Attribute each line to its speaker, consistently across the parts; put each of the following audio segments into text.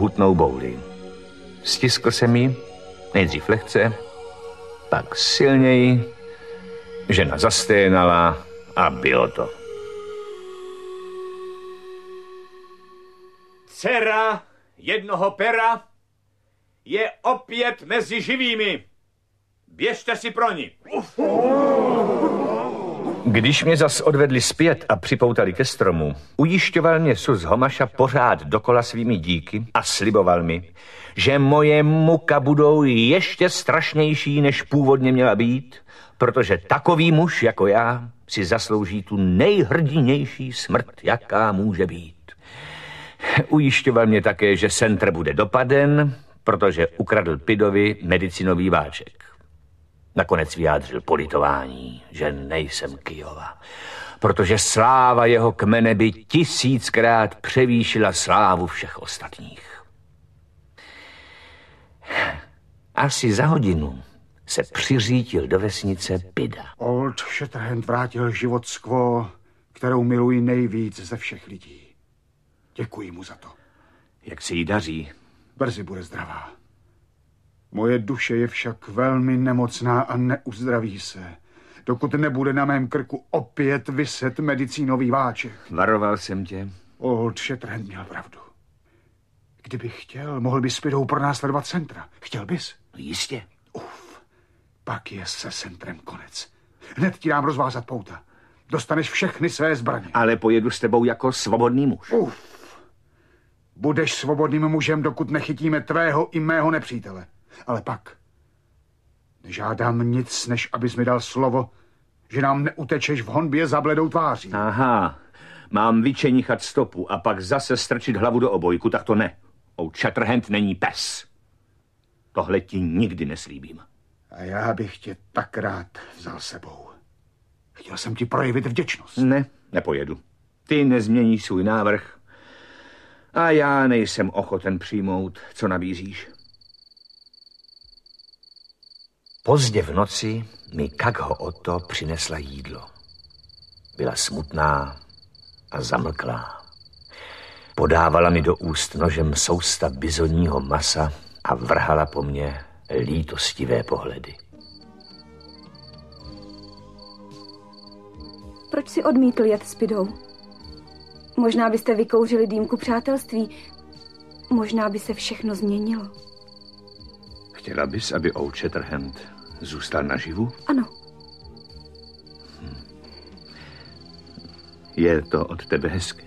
Speaker 1: mohutnou bouli. Stiskl jsem ji, nejdřív lehce, pak silněji. Žena zasténala a bylo to.
Speaker 2: Dcera jednoho pera je opět mezi živými. Běžte si pro ní.
Speaker 1: Když mě zas odvedli zpět a připoutali ke stromu, ujišťoval mě Sus Homaša pořád dokola svými díky a sliboval mi, že moje muka budou ještě strašnější, než původně měla být, protože takový muž jako já si zaslouží tu nejhrdinější smrt, jaká může být. Ujišťoval mě také, že Sentr bude dopaden, protože ukradl Pidovi medicinový váček. Nakonec vyjádřil politování, že nejsem Kyjova, protože sláva jeho kmene by 1000krát převýšila slávu všech ostatních. Asi za hodinu se přiřítil do vesnice Pida.
Speaker 3: Old Shatterhand vrátil život Skvo, kterou miluji nejvíc ze všech lidí. Děkuji mu za to.
Speaker 1: Jak se jí daří?
Speaker 3: Brzy bude zdravá. Moje duše je však velmi nemocná a neuzdraví se, dokud nebude na mém krku opět viset medicínový váček.
Speaker 1: Varoval jsem tě.
Speaker 3: Old Shatterhand měl pravdu. Kdybych chtěl, mohl bys s Pidou pronásledovat Sentra. Chtěl bys?
Speaker 1: Jistě.
Speaker 3: Pak je se Sentrem konec. Hned ti dám rozvázat pouta. Dostaneš všechny své zbraně.
Speaker 1: Ale pojedu s tebou jako svobodný muž.
Speaker 3: Budeš svobodným mužem, dokud nechytíme tvého i mého nepřítele. Ale pak nežádám nic, než abys mi dal slovo, že nám neutečeš v honbě za bledou tváří.
Speaker 1: Aha, mám vyčenichat stopu a pak zase strčit hlavu do obojku, tak to ne. Old Shatterhand není pes. Tohle ti nikdy neslíbím.
Speaker 3: A já bych tě tak rád vzal sebou. Chtěl jsem ti projevit vděčnost.
Speaker 1: Ne, nepojedu. Ty nezměníš svůj návrh a já nejsem ochoten přijmout, co nabízíš. Pozdě v noci mi Kagho Oto přinesla jídlo. Byla smutná a zamlklá. Podávala mi do úst nožem sousta bizonního masa a vrhala po mně lítostivé pohledy.
Speaker 4: Proč si odmítl jet s Pidou? Možná byste vykouřili dýmku přátelství. Možná by se všechno změnilo.
Speaker 1: Chtěla bys, aby Old Shatterhand zůstal naživu?
Speaker 4: Ano.
Speaker 1: Je to od tebe hezké.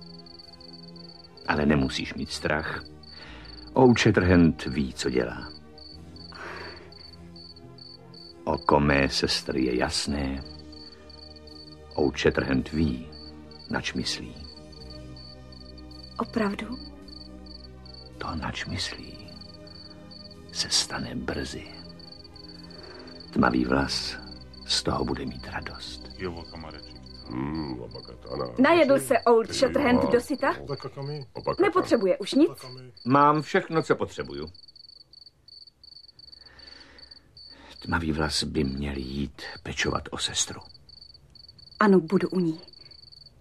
Speaker 1: Ale nemusíš mít strach. Old Shatterhand ví, co dělá. Oko mé sestry je jasné. Old Shatterhand ví, nač myslí.
Speaker 4: Opravdu?
Speaker 1: To, nač myslí, se stane brzy. Tmavý vlas z toho bude mít radost.
Speaker 4: Najedl se Old Shatterhand dosyta? Nepotřebuje už nic?
Speaker 1: Mám všechno, co potřebuju. Tmavý vlas by měl jít pečovat o sestru.
Speaker 4: Ano, budu u ní.